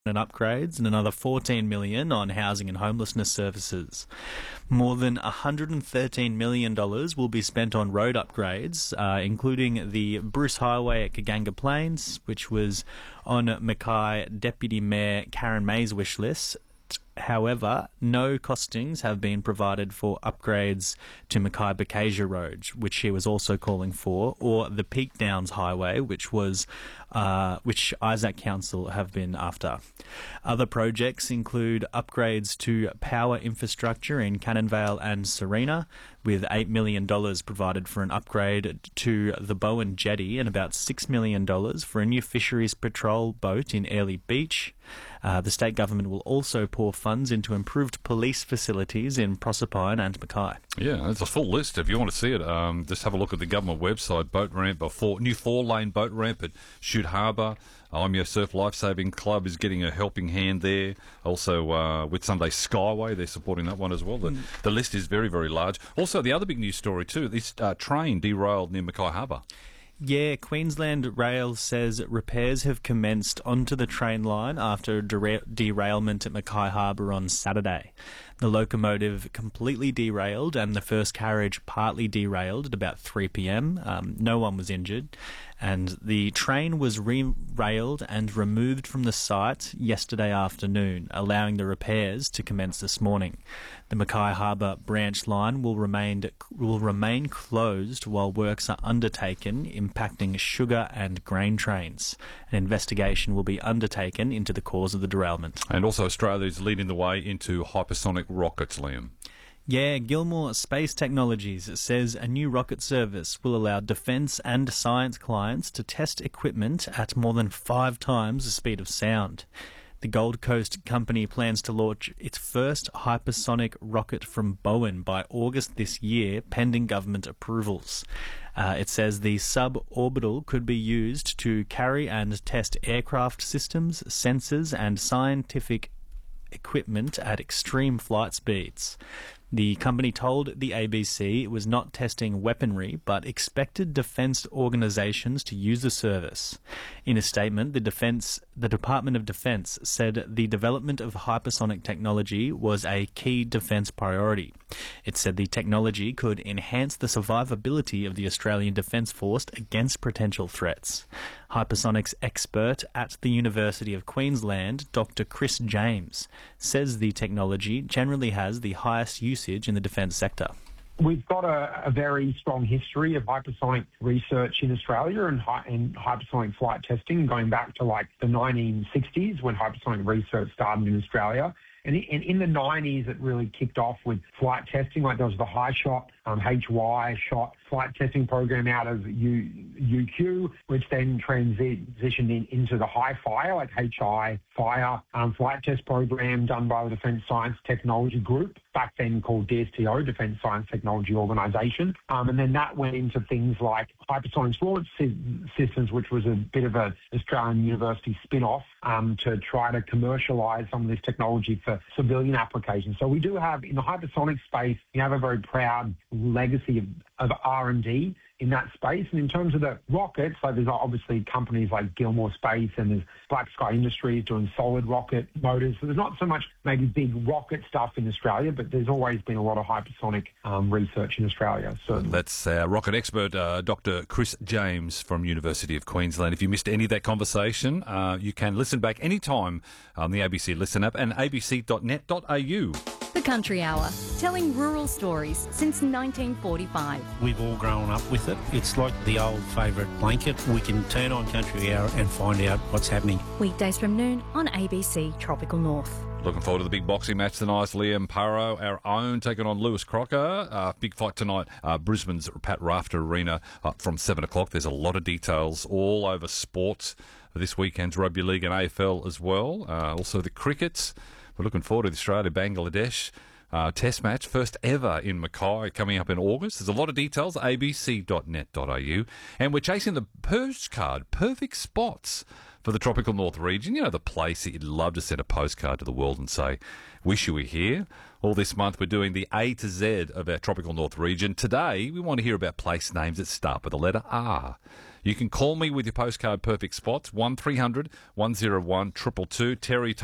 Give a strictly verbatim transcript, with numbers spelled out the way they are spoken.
and upgrades and another fourteen million dollars on housing and homelessness services. More than one hundred thirteen million dollars will be spent on road upgrades, uh, including the Bruce Highway at Kaganga Plains, which was on Mackay Deputy Mayor Karen May's wish list. However, no costings have been provided for upgrades to Mackay-Bakasia Road, which she was also calling for, or the Peak Downs Highway, which was uh, which Isaac Council have been after. Other projects include upgrades to power infrastructure in Cannonvale and Serena, with eight million dollars provided for an upgrade to the Bowen Jetty and about six million dollars for a new fisheries patrol boat in Airlie Beach. Uh, the state government will also pour funds into improved police facilities in Proserpine and Mackay. Yeah, there's a full list. If you want to see it, um, just have a look at the government website. Boat ramp, a four, new four-lane boat ramp at Shute Harbour. I'm Your Surf Lifesaving Club is getting a helping hand there. Also, uh, with Sunday Skyway, they're supporting that one as well. The, mm. the list is very, very large. Also, the other big news story too, this uh, train derailed near Mackay Harbour. Yeah, Queensland Rail says repairs have commenced onto the train line after a dera- derailment at Mackay Harbour on Saturday. The locomotive completely derailed and the first carriage partly derailed at about three p.m. Um, no one was injured. And the train was re-railed and removed from the site yesterday afternoon, allowing the repairs to commence this morning. The Mackay Harbour branch line will remain will remain closed while works are undertaken, impacting sugar and grain trains. An investigation will be undertaken into the cause of the derailment. And also Australia is leading the way into hypersonic rockets, Liam. Yeah, Gilmore Space Technologies says a new rocket service will allow defence and science clients to test equipment at more than five times the speed of sound. The Gold Coast company plans to launch its first hypersonic rocket from Bowen by August this year, pending government approvals. Uh, it says the suborbital could be used to carry and test aircraft systems, sensors and scientific equipment at extreme flight speeds. The company told the A B C it was not testing weaponry, but expected defence organisations to use the service. In a statement, the Defence, the Department of Defence said the development of hypersonic technology was a key defence priority. It said the technology could enhance the survivability of the Australian Defence Force against potential threats. Hypersonics expert at the University of Queensland, Doctor Chris James, says the technology generally has the highest usage in the defence sector. We've got a, a very strong history of hypersonic research in Australia and, hi- and hypersonic flight testing going back to like the nineteen sixties when hypersonic research started in Australia. And in, in the nineties, it really kicked off with flight testing. Like there was the high shot, um, H Y shot flight testing program out of U, UQ, which then transitioned in, into the high fire, like H I fire um, flight test program done by the Defence Science Technology Group, back then called D S T O, Defence Science Technology Organisation. Um, and then that went into things like hypersonics launch systems, which was a bit of an Australian university spin-off um, to try to commercialise some of this technology for civilian applications. So we do have, in the hypersonic space, we have a very proud legacy of, of R and D in that space. And in terms of the rockets, so there's obviously companies like Gilmore Space and there's Black Sky Industries doing solid rocket motors. So there's not so much maybe big rocket stuff in Australia, but there's always been a lot of hypersonic um, research in Australia. So that's our rocket expert, uh, Doctor Chris James from University of Queensland. If you missed any of that conversation, uh, you can listen back anytime on the A B C Listen app and a b c dot net dot a u. The Country Hour, telling rural stories since nineteen forty-five. We've all grown up with it. It's like the old favourite blanket. We can turn on Country Hour and find out what's happening. Weekdays from noon on A B C Tropical North. Looking forward to the big boxing match tonight. Liam Paro, our own, taking on Lewis Crocker. Uh, big fight tonight, uh, Brisbane's Pat Rafter Arena uh, from seven o'clock. There's a lot of details all over sports. This weekend's Rugby League and A F L as well. Uh, also the crickets. We're looking forward to the Australia-Bangladesh uh, test match, first ever in Mackay, coming up in August. There's a lot of details, a b c dot net dot a u. And we're chasing the postcard, perfect spots for the Tropical North region. You know, the place that you'd love to send a postcard to the world and say, wish you were here. All this month we're doing the A to Z of our Tropical North region. Today we want to hear about place names that start with the letter R. You can call me with your postcode perfect spots, one three hundred one oh one two two two. Terry